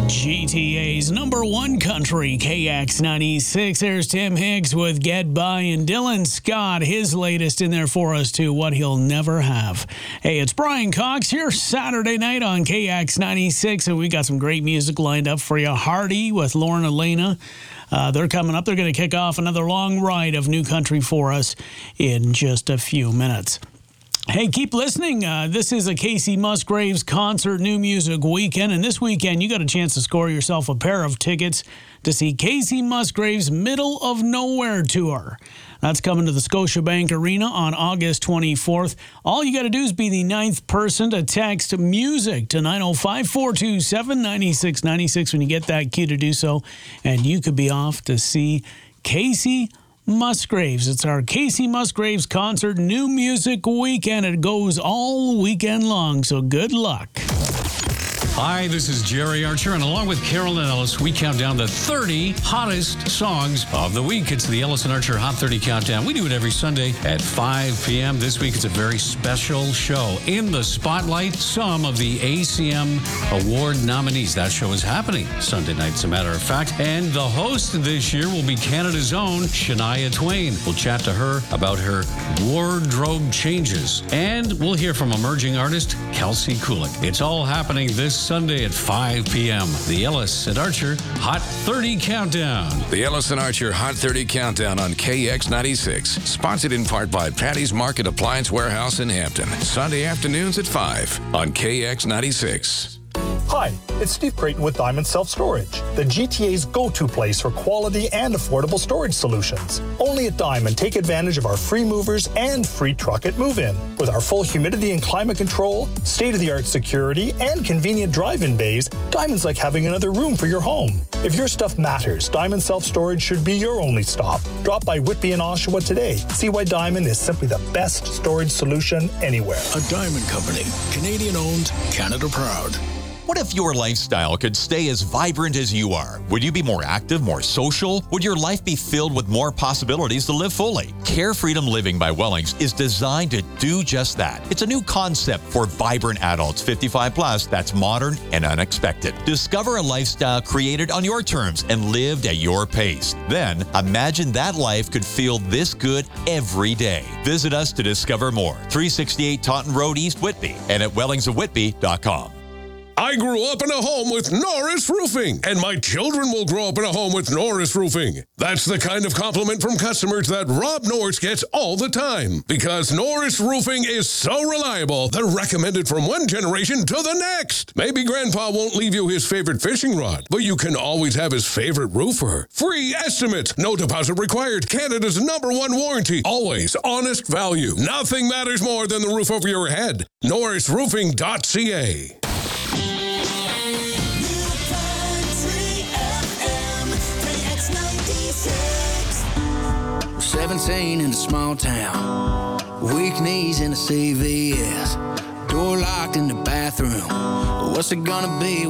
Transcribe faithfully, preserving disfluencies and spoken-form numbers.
G T A's number one country, K X ninety-six. There's Tim Hicks with Get By, and Dylan Scott, his latest in there for us too, What He'll Never Have. Hey, it's Brian Cox here Saturday night on K X ninety-six, and we got some great music lined up for you. Hardy with Lauren Elena. Uh, they're coming up. They're going to kick off another long ride of new country for us in just a few minutes. Hey, keep listening. Uh, this is a Casey Musgraves concert new music weekend, and this weekend you got a chance to score yourself a pair of tickets to see Casey Musgraves' Middle of Nowhere tour. That's coming to the Scotiabank Arena on August twenty-fourth. All you got to do is be the ninth person to text music to nine oh five, four two seven, nine six nine six when you get that cue to do so, and you could be off to see Casey Musgraves. It's our Casey Musgraves concert new music weekend. It goes all weekend long, so good luck. Hi, this is Jerry Archer, and along with Carolyn Ellis, we count down the thirty hottest songs of the week. It's the Ellis and Archer Hot thirty Countdown. We do it every Sunday at five p.m. This week, it's a very special show. In the spotlight, some of the A C M Award nominees. That show is happening Sunday night, as a matter of fact. And the host this year will be Canada's own Shania Twain. We'll chat to her about her wardrobe changes. And we'll hear from emerging artist Kelsey Kulik. It's all happening this Sunday at five p.m. The Ellis and Archer Hot thirty Countdown. The Ellis and Archer Hot thirty Countdown on K X ninety-six. Sponsored in part by Patty's Market Appliance Warehouse in Hampton. Sunday afternoons at five on K X ninety-six. Hi, it's Steve Creighton with Diamond Self-Storage, the G T A's go-to place for quality and affordable storage solutions. Only at Diamond, take advantage of our free movers and free truck at move-in. With our full humidity and climate control, state-of-the-art security, and convenient drive-in bays, Diamond's like having another room for your home. If your stuff matters, Diamond Self-Storage should be your only stop. Drop by Whitby and Oshawa today. See why Diamond is simply the best storage solution anywhere. A Diamond Company, Canadian-owned, Canada proud. What if your lifestyle could stay as vibrant as you are? Would you be more active, more social? Would your life be filled with more possibilities to live fully? Care Freedom Living by Wellings is designed to do just that. It's a new concept for vibrant adults fifty-five plus that's modern and unexpected. Discover a lifestyle created on your terms and lived at your pace. Then imagine that life could feel this good every day. Visit us to discover more. three sixty-eight Taunton Road, East Whitby, and at wellings of whitby dot com. I grew up in a home with Norris Roofing, and my children will grow up in a home with Norris Roofing. That's the kind of compliment from customers that Rob Norris gets all the time. Because Norris Roofing is so reliable, they're recommended from one generation to the next. Maybe Grandpa won't leave you his favorite fishing rod, but you can always have his favorite roofer. Free estimates, no deposit required, Canada's number one warranty, always honest value. Nothing matters more than the roof over your head. norris roofing dot c a. seventeen in a small town, weak knees in a C V S, door locked in the bathroom. What's it gonna be?